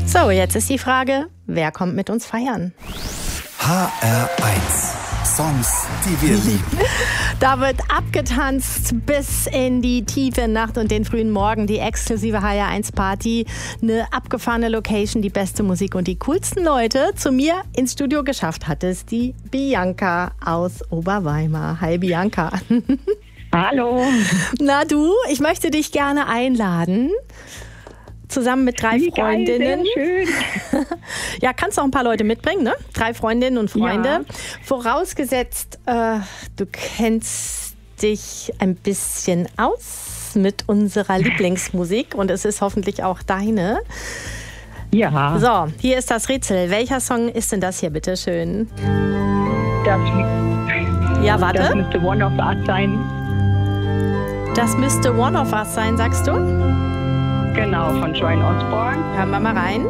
So, jetzt ist die Frage, wer kommt mit uns feiern? HR1. Songs, die wir lieben. Da wird abgetanzt bis in die tiefe Nacht und den frühen Morgen. Die exklusive HR1-Party. Eine abgefahrene Location, die beste Musik und die coolsten Leute. Zu mir ins Studio geschafft hat es die Bianca aus Oberweimar. Hi Bianca. Hallo. Na du, ich möchte dich gerne einladen. Zusammen mit 3 Freundinnen. Geil, sehr schön. Ja, kannst auch ein paar Leute mitbringen, ne? 3 Freundinnen und Freunde. Ja. Vorausgesetzt, du kennst dich ein bisschen aus mit unserer Lieblingsmusik und es ist hoffentlich auch deine. Ja. So, hier ist das Rätsel. Welcher Song ist denn das hier, bitte schön? Das warte. müsste One of Us sein. Das müsste One of Us sein, sagst du? Genau, von Joan Osborne. Hören wir mal rein.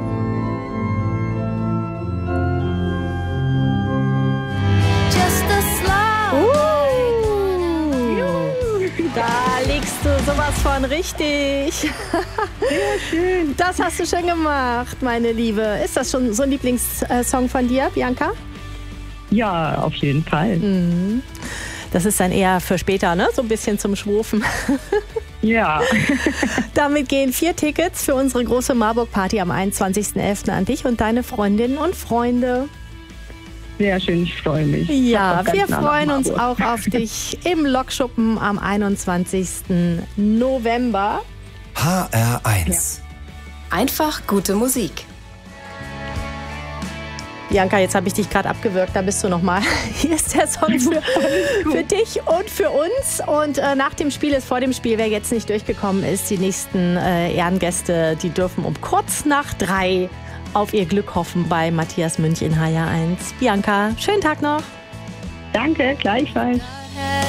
Da liegst du sowas von richtig. Sehr schön. Das hast du schön gemacht, meine Liebe. Ist das schon so ein Lieblingssong von dir, Bianca? Ja, auf jeden Fall. Das ist dann eher für später, ne? So ein bisschen zum Schwufen. Ja. Damit gehen 4 Tickets für unsere große Marburg-Party am 21.11. an dich und deine Freundinnen und Freunde. Sehr schön, ich freue mich. Ja, Ganz wir nah nach freuen uns Marburg. auch auf dich im Lokschuppen am 21. November. HR1. Einfach gute Musik. Bianca, jetzt habe ich dich gerade abgewürgt, da bist du nochmal. Hier ist der Song für dich und für uns. Und nach dem Spiel ist vor dem Spiel, wer jetzt nicht durchgekommen ist, die nächsten Ehrengäste, die dürfen um kurz nach 3 auf ihr Glück hoffen bei Matthias Münch in HR1. Bianca, schönen Tag noch. Danke, gleichfalls.